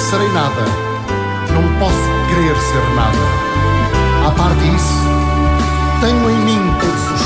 serei nada, não posso querer ser nada. À parte disso, tenho em mim todos os